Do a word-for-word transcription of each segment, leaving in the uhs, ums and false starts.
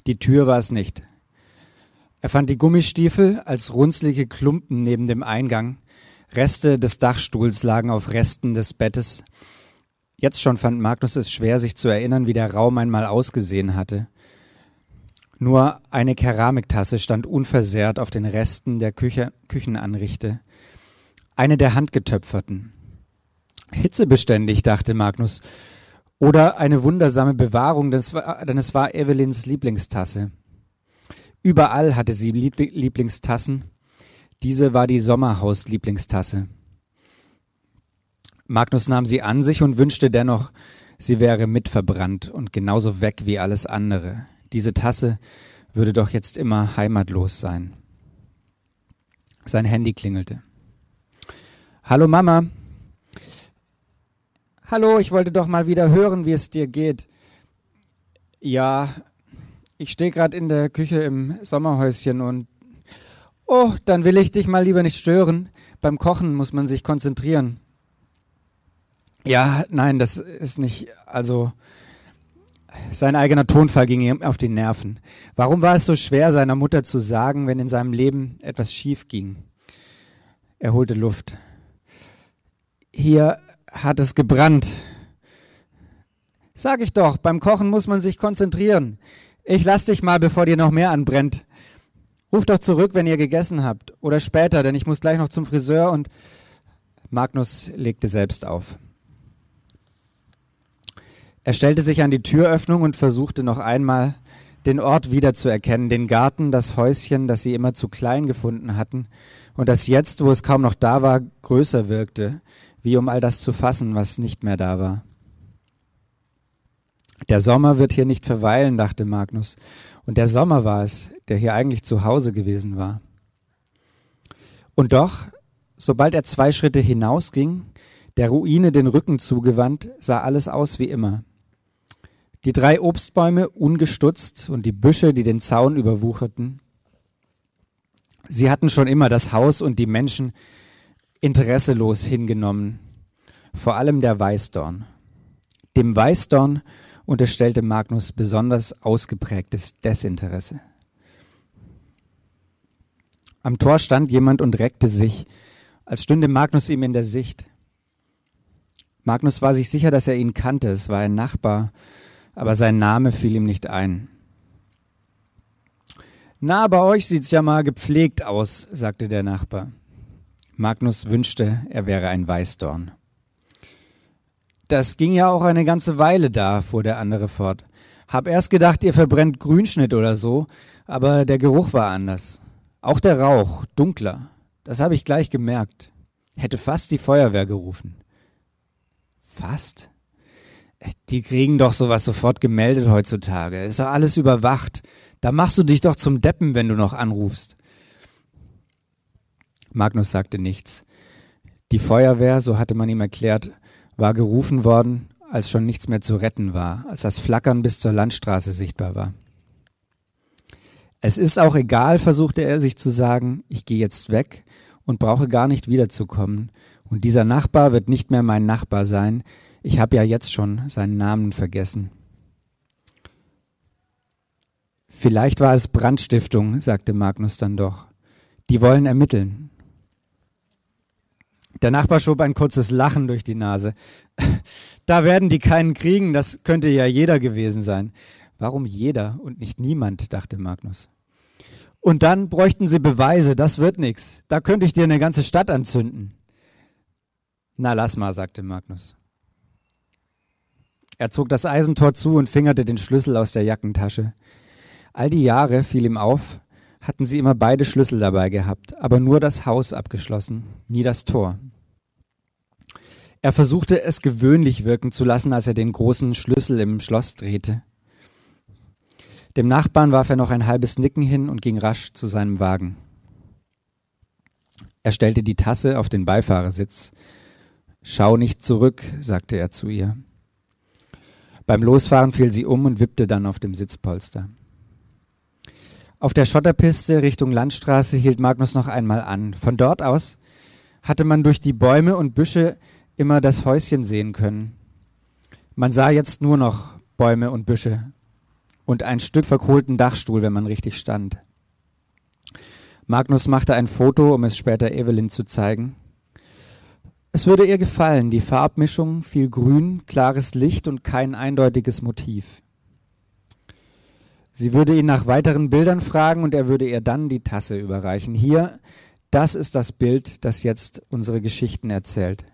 Die Tür war es nicht. Er fand die Gummistiefel als runzlige Klumpen neben dem Eingang. Reste des Dachstuhls lagen auf Resten des Bettes. Jetzt schon fand Magnus es schwer, sich zu erinnern, wie der Raum einmal ausgesehen hatte. Nur eine Keramiktasse stand unversehrt auf den Resten der Küche, Küchenanrichte. Eine der handgetöpferten. Hitzebeständig, dachte Magnus. Oder eine wundersame Bewahrung, denn es war Evelyns Lieblingstasse. Überall hatte sie Lieblingstassen. Diese war die Sommerhaus-Lieblingstasse. Magnus nahm sie an sich und wünschte dennoch, sie wäre mitverbrannt und genauso weg wie alles andere. Diese Tasse würde doch jetzt immer heimatlos sein. Sein Handy klingelte. Hallo Mama. Hallo, ich wollte doch mal wieder hören, wie es dir geht. Ja, ich stehe gerade in der Küche im Sommerhäuschen und... Oh, dann will ich dich mal lieber nicht stören. Beim Kochen muss man sich konzentrieren. Ja, nein, das ist nicht... Also, sein eigener Tonfall ging ihm auf die Nerven. Warum war es so schwer, seiner Mutter zu sagen, wenn in seinem Leben etwas schief ging? Er holte Luft. Hier hat es gebrannt. Sag ich doch, beim Kochen muss man sich konzentrieren. Ich lass dich mal, bevor dir noch mehr anbrennt. Ruf doch zurück, wenn ihr gegessen habt. Oder später, denn ich muss gleich noch zum Friseur und... Magnus legte selbst auf. Er stellte sich an die Türöffnung und versuchte noch einmal, den Ort wiederzuerkennen, den Garten, das Häuschen, das sie immer zu klein gefunden hatten und das jetzt, wo es kaum noch da war, größer wirkte, wie um all das zu fassen, was nicht mehr da war. Der Sommer wird hier nicht verweilen, dachte Magnus. Und der Sommer war es, der hier eigentlich zu Hause gewesen war. Und doch, sobald er zwei Schritte hinausging, der Ruine den Rücken zugewandt, sah alles aus wie immer. Die drei Obstbäume ungestutzt und die Büsche, die den Zaun überwucherten. Sie hatten schon immer das Haus und die Menschen interesselos hingenommen. Vor allem der Weißdorn. Dem Weißdorn unterstellte Magnus besonders ausgeprägtes Desinteresse. Am Tor stand jemand und reckte sich, als stünde Magnus ihm in der Sicht. Magnus war sich sicher, dass er ihn kannte. Es war ein Nachbar, aber sein Name fiel ihm nicht ein. Na, bei euch sieht's ja mal gepflegt aus, sagte der Nachbar. Magnus wünschte, er wäre ein Weißdorn. Das ging ja auch eine ganze Weile da, fuhr der andere fort. Hab erst gedacht, ihr verbrennt Grünschnitt oder so, aber der Geruch war anders. Auch der Rauch, dunkler. Das habe ich gleich gemerkt. Hätte fast die Feuerwehr gerufen. Fast? Die kriegen doch sowas sofort gemeldet heutzutage. Ist doch alles überwacht. Da machst du dich doch zum Deppen, wenn du noch anrufst. Magnus sagte nichts. Die Feuerwehr, so hatte man ihm erklärt, war gerufen worden, als schon nichts mehr zu retten war, als das Flackern bis zur Landstraße sichtbar war. Es ist auch egal, versuchte er sich zu sagen, ich gehe jetzt weg und brauche gar nicht wiederzukommen. Und dieser Nachbar wird nicht mehr mein Nachbar sein. Ich habe ja jetzt schon seinen Namen vergessen. Vielleicht war es Brandstiftung, sagte Magnus dann doch. Die wollen ermitteln. Der Nachbar schob ein kurzes Lachen durch die Nase. Da werden die keinen kriegen, das könnte ja jeder gewesen sein. Warum jeder und nicht niemand, dachte Magnus. Und dann bräuchten sie Beweise, das wird nix. Da könnte ich dir eine ganze Stadt anzünden. Na, lass mal, sagte Magnus. Er zog das Eisentor zu und fingerte den Schlüssel aus der Jackentasche. All die Jahre, fiel ihm auf, hatten sie immer beide Schlüssel dabei gehabt, aber nur das Haus abgeschlossen, nie das Tor. Er versuchte, es gewöhnlich wirken zu lassen, als er den großen Schlüssel im Schloss drehte. Dem Nachbarn warf er noch ein halbes Nicken hin und ging rasch zu seinem Wagen. Er stellte die Tasse auf den Beifahrersitz. »Schau nicht zurück«, sagte er zu ihr. Beim Losfahren fiel sie um und wippte dann auf dem Sitzpolster. Auf der Schotterpiste Richtung Landstraße hielt Magnus noch einmal an. Von dort aus hatte man durch die Bäume und Büsche immer das Häuschen sehen können. Man sah jetzt nur noch Bäume und Büsche und ein Stück verkohlten Dachstuhl, wenn man richtig stand. Magnus machte ein Foto, um es später Evelyn zu zeigen. Es würde ihr gefallen, die Farbmischung, viel Grün, klares Licht und kein eindeutiges Motiv. Sie würde ihn nach weiteren Bildern fragen und er würde ihr dann die Tasse überreichen. Hier, das ist das Bild, das jetzt unsere Geschichten erzählt.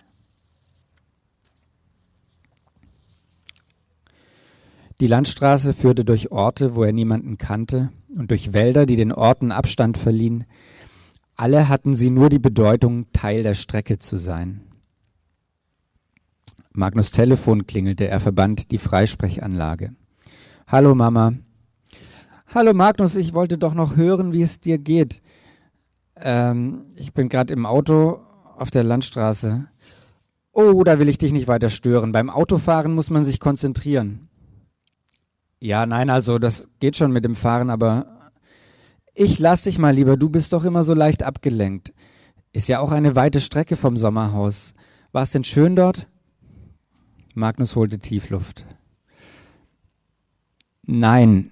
Die Landstraße führte durch Orte, wo er niemanden kannte, und durch Wälder, die den Orten Abstand verliehen. Alle hatten sie nur die Bedeutung, Teil der Strecke zu sein. Magnus' Telefon klingelte, er verband die Freisprechanlage. »Hallo Mama.« »Hallo Magnus, ich wollte doch noch hören, wie es dir geht. Ähm, ich bin gerade im Auto auf der Landstraße. Oh, da will ich dich nicht weiter stören. Beim Autofahren muss man sich konzentrieren.« »Ja, nein, also das geht schon mit dem Fahren, aber ich lass dich mal lieber, du bist doch immer so leicht abgelenkt. Ist ja auch eine weite Strecke vom Sommerhaus. War es denn schön dort?« Magnus holte Tiefluft. »Nein.«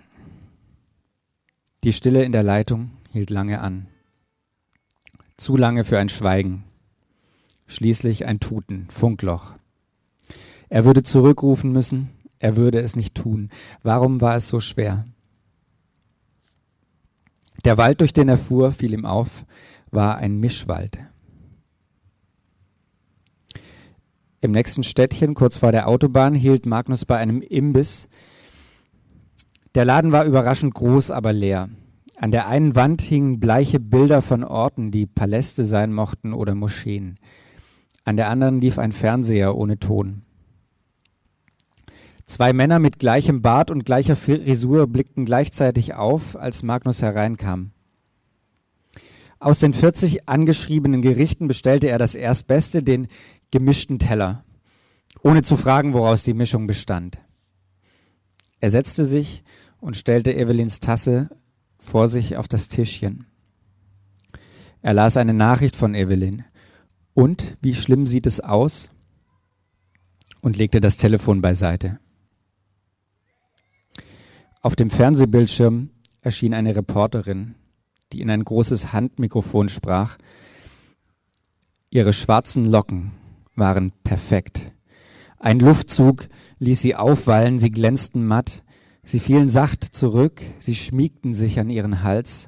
Die Stille in der Leitung hielt lange an. Zu lange für ein Schweigen. Schließlich ein Tuten, Funkloch. Er würde zurückrufen müssen, er würde es nicht tun. Warum war es so schwer? Der Wald, durch den er fuhr, fiel ihm auf, war ein Mischwald. Im nächsten Städtchen, kurz vor der Autobahn, hielt Magnus bei einem Imbiss. Der Laden war überraschend groß, aber leer. An der einen Wand hingen bleiche Bilder von Orten, die Paläste sein mochten oder Moscheen. An der anderen lief ein Fernseher ohne Ton. Zwei Männer mit gleichem Bart und gleicher Frisur blickten gleichzeitig auf, als Magnus hereinkam. Aus den vierzig angeschriebenen Gerichten bestellte er das Erstbeste, den gemischten Teller, ohne zu fragen, woraus die Mischung bestand. Er setzte sich und stellte Evelyns Tasse vor sich auf das Tischchen. Er las eine Nachricht von Evelyn. »Und, wie schlimm sieht es aus?« und legte das Telefon beiseite. Auf dem Fernsehbildschirm erschien eine Reporterin, die in ein großes Handmikrofon sprach. Ihre schwarzen Locken waren perfekt. Ein Luftzug ließ sie aufwallen, sie glänzten matt, sie fielen sacht zurück, sie schmiegten sich an ihren Hals.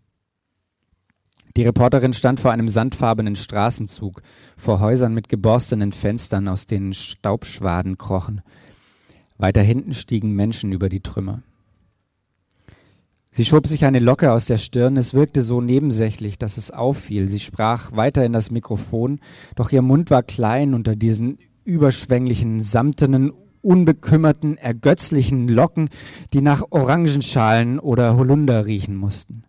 Die Reporterin stand vor einem sandfarbenen Straßenzug, vor Häusern mit geborstenen Fenstern, aus denen Staubschwaden krochen. Weiter hinten stiegen Menschen über die Trümmer. Sie schob sich eine Locke aus der Stirn, es wirkte so nebensächlich, dass es auffiel. Sie sprach weiter in das Mikrofon, doch ihr Mund war klein unter diesen überschwänglichen, samtenen, unbekümmerten, ergötzlichen Locken, die nach Orangenschalen oder Holunder riechen mussten.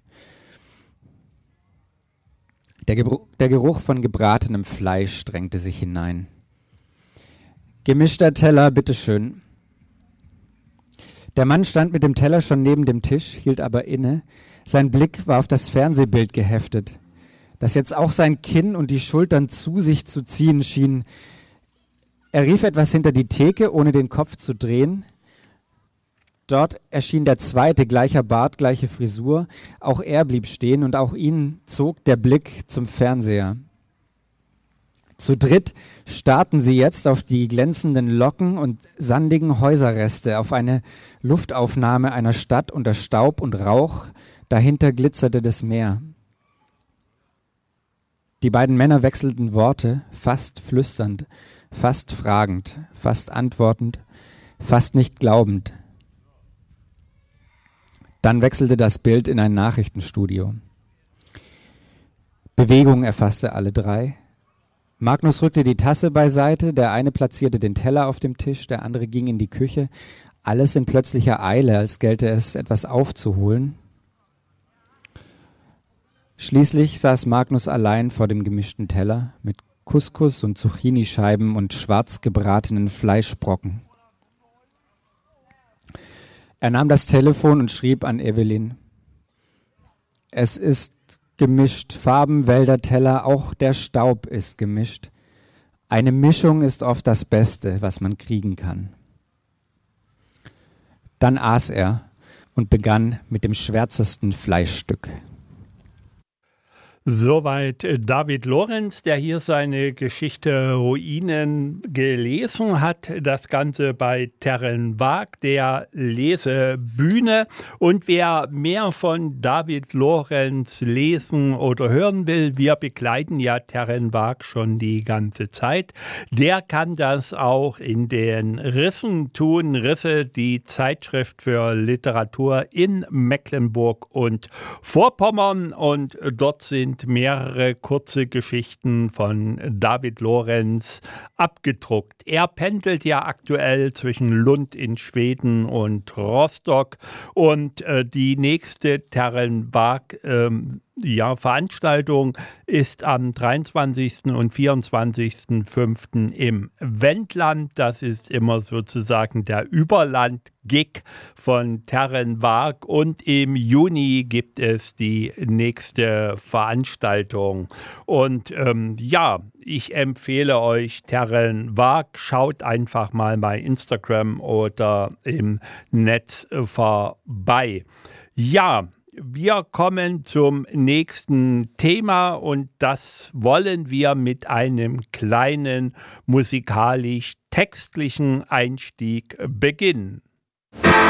Der, Gebr- der Geruch von gebratenem Fleisch drängte sich hinein. »Gemischter Teller, bitteschön.« Der Mann stand mit dem Teller schon neben dem Tisch, hielt aber inne. Sein Blick war auf das Fernsehbild geheftet, das jetzt auch sein Kinn und die Schultern zu sich zu ziehen schien. Er rief etwas hinter die Theke, ohne den Kopf zu drehen. Dort erschien der zweite, gleicher Bart, gleiche Frisur. Auch er blieb stehen und auch ihn zog der Blick zum Fernseher. Zu dritt starrten sie jetzt auf die glänzenden Locken und sandigen Häuserreste, auf eine Luftaufnahme einer Stadt unter Staub und Rauch. Dahinter glitzerte das Meer. Die beiden Männer wechselten Worte, fast flüsternd, fast fragend, fast antwortend, fast nicht glaubend. Dann wechselte das Bild in ein Nachrichtenstudio. Bewegung erfasste alle drei. Magnus rückte die Tasse beiseite, der eine platzierte den Teller auf dem Tisch, der andere ging in die Küche. Alles in plötzlicher Eile, als gelte es, etwas aufzuholen. Schließlich saß Magnus allein vor dem gemischten Teller mit Couscous und Zucchinischeiben und schwarz gebratenen Fleischbrocken. Er nahm das Telefon und schrieb an Evelyn. Es ist gemischt, Farben, Wälder, Teller, auch der Staub ist gemischt. Eine Mischung ist oft das Beste, was man kriegen kann. Dann aß er und begann mit dem schwärzesten Fleischstück. Soweit David Lorenz, der hier seine Geschichte Ruinen gelesen hat. Das Ganze bei Terren Waag, der Lesebühne. Und wer mehr von David Lorenz lesen oder hören will, wir begleiten ja Terren Waag schon die ganze Zeit. Der kann das auch in den Rissen tun. Risse, die Zeitschrift für Literatur in Mecklenburg und Vorpommern. Und dort sind mehrere kurze Geschichten von David Lorenz abgedruckt. Er pendelt ja aktuell zwischen Lund in Schweden und Rostock und äh, die nächste Terren Waag ähm, ja, Veranstaltung ist am dreiundzwanzigsten und vierundzwanzigsten fünften im Wendland. Das ist immer sozusagen der Überland-Gig von Terren Waag. Und im Juni gibt es die nächste Veranstaltung. Und ähm, ja, ich empfehle euch Terren Waag. Schaut einfach mal bei Instagram oder im Netz vorbei. Ja, wir kommen zum nächsten Thema und das wollen wir mit einem kleinen musikalisch-textlichen Einstieg beginnen.